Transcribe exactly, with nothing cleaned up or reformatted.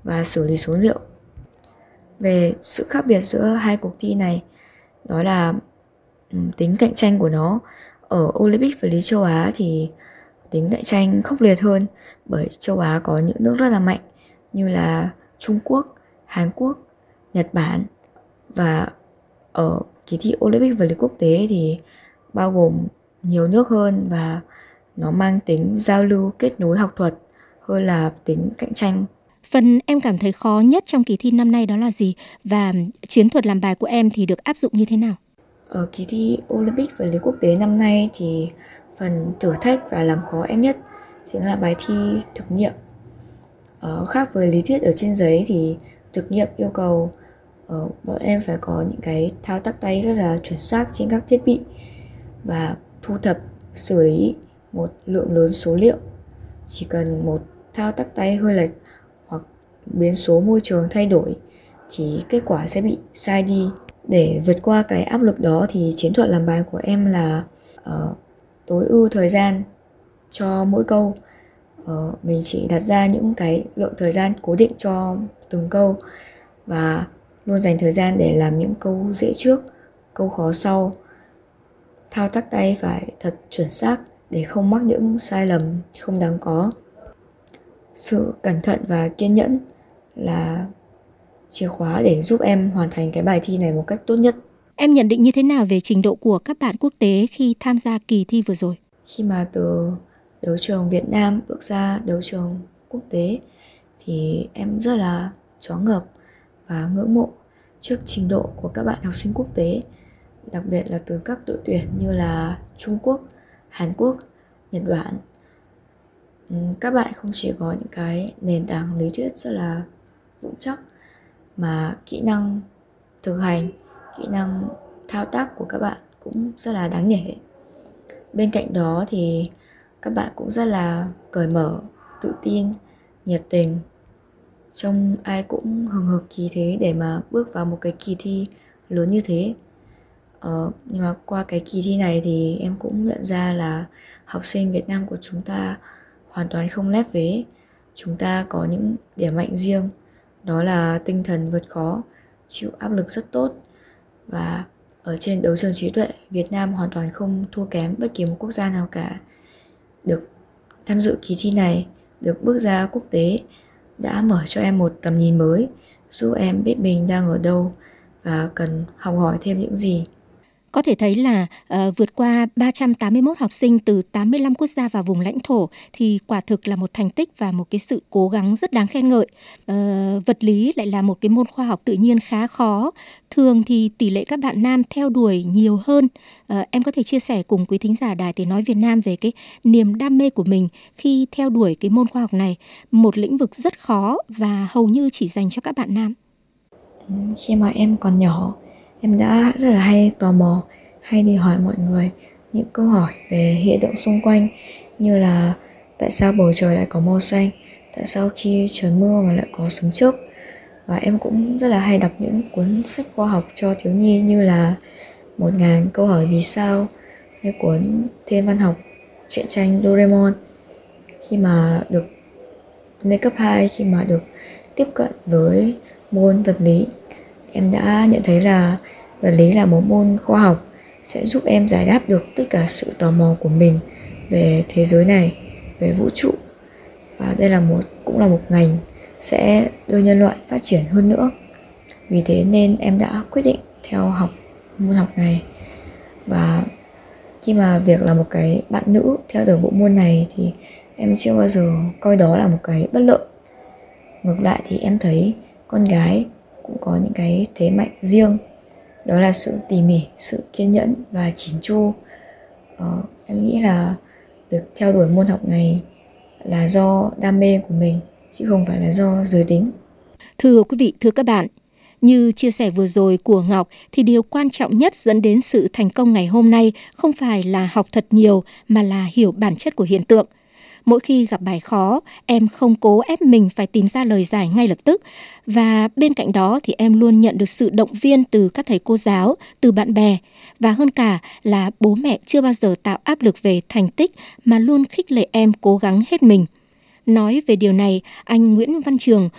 và xử lý số liệu. Về sự khác biệt giữa hai cuộc thi này, đó là tính cạnh tranh của nó. Ở Olympic vật lý châu Á thì tính cạnh tranh khốc liệt hơn, bởi châu Á có những nước rất là mạnh như là Trung Quốc, Hàn Quốc, Nhật Bản. Và ở kỳ thi Olympic vật lý quốc tế thì bao gồm nhiều nước hơn, và nó mang tính giao lưu, kết nối học thuật hơn là tính cạnh tranh. Phần em cảm thấy khó nhất trong kỳ thi năm nay đó là gì? Và chiến thuật làm bài của em thì được áp dụng như thế nào? Ở kỳ thi Olympic vật lý quốc tế năm nay thì phần thử thách và làm khó em nhất chính là bài thi thực nghiệm. Ở khác với lý thuyết ở trên giấy thì thực nghiệm yêu cầu uh, bọn em phải có những cái thao tác tay rất là chuẩn xác trên các thiết bị và thu thập, xử lý một lượng lớn số liệu. Chỉ cần một thao tác tay hơi lệch hoặc biến số môi trường thay đổi thì kết quả sẽ bị sai đi. Để vượt qua cái áp lực đó thì chiến thuật làm bài của em là uh, tối ưu thời gian cho mỗi câu. uh, Mình chỉ đặt ra những cái lượng thời gian cố định cho từng câu, và luôn dành thời gian để làm những câu dễ trước, câu khó sau. Thao tác tay phải thật chuẩn xác để không mắc những sai lầm không đáng có. Sự cẩn thận và kiên nhẫn là chìa khóa để giúp em hoàn thành cái bài thi này một cách tốt nhất. Em nhận định như thế nào về trình độ của các bạn quốc tế khi tham gia kỳ thi vừa rồi? Khi mà từ đấu trường Việt Nam bước ra đấu trường quốc tế thì em rất là choáng ngợp và ngưỡng mộ trước trình độ của các bạn học sinh quốc tế, đặc biệt là từ các đội tuyển như là Trung Quốc, Hàn Quốc, Nhật Bản. Các bạn không chỉ có những cái nền tảng lý thuyết rất là vững chắc, mà kỹ năng thực hành, kỹ năng thao tác của các bạn cũng rất là đáng nể. Bên cạnh đó thì các bạn cũng rất là cởi mở, tự tin, nhiệt tình. Trông ai cũng hừng hực khí thế để mà bước vào một cái kỳ thi lớn như thế. Ờ, nhưng mà qua cái kỳ thi này thì em cũng nhận ra là học sinh Việt Nam của chúng ta hoàn toàn không lép vế. Chúng ta có những điểm mạnh riêng, đó là tinh thần vượt khó, chịu áp lực rất tốt. Và ở trên đấu trường trí tuệ, Việt Nam hoàn toàn không thua kém bất kỳ một quốc gia nào cả. Được tham dự kỳ thi này, được bước ra quốc tế đã mở cho em một tầm nhìn mới, giúp em biết mình đang ở đâu và cần học hỏi thêm những gì. Có thể thấy là uh, vượt qua ba trăm tám mươi mốt học sinh từ tám mươi lăm quốc gia và vùng lãnh thổ thì quả thực là một thành tích và một cái sự cố gắng rất đáng khen ngợi. Uh, vật lý lại là một cái môn khoa học tự nhiên khá khó. Thường thì tỷ lệ các bạn nam theo đuổi nhiều hơn. Uh, em có thể chia sẻ cùng quý thính giả Đài Tiếng Nói Việt Nam về cái niềm đam mê của mình khi theo đuổi cái môn khoa học này, một lĩnh vực rất khó và hầu như chỉ dành cho các bạn nam. Khi mà em còn nhỏ, em đã rất là hay tò mò, hay đi hỏi mọi người những câu hỏi về hiện tượng xung quanh, như là tại sao bầu trời lại có màu xanh, tại sao khi trời mưa mà lại có sấm chớp. Và em cũng rất là hay đọc những cuốn sách khoa học cho thiếu nhi như là Một ngàn câu hỏi vì sao, hay cuốn Thiên văn học, truyện tranh Doraemon. Khi mà được lên cấp hai, khi mà được tiếp cận với môn vật lý, em đã nhận thấy là vật lý là một môn khoa học sẽ giúp em giải đáp được tất cả sự tò mò của mình về thế giới này, về vũ trụ. Và đây là một cũng là một ngành sẽ đưa nhân loại phát triển hơn nữa. Vì thế nên em đã quyết định theo học môn học này. Và khi mà việc là một cái bạn nữ theo đuổi bộ môn này thì em chưa bao giờ coi đó là một cái bất lợi. Ngược lại thì em thấy con gái cũng có những cái thế mạnh riêng, đó là sự tỉ mỉ, sự kiên nhẫn và chỉn chu. ờ, Em nghĩ là việc theo đuổi môn học này là do đam mê của mình, chứ không phải là do giới tính. Thưa quý vị, thưa các bạn, như chia sẻ vừa rồi của Ngọc thì điều quan trọng nhất dẫn đến sự thành công ngày hôm nay không phải là học thật nhiều mà là hiểu bản chất của hiện tượng. Mỗi khi gặp bài khó, em không cố ép mình phải tìm ra lời giải ngay lập tức. Và bên cạnh đó thì em luôn nhận được sự động viên từ các thầy cô giáo, từ bạn bè. Và hơn cả là bố mẹ chưa bao giờ tạo áp lực về thành tích mà luôn khích lệ em cố gắng hết mình. Nói về điều này, anh Nguyễn Văn Trường,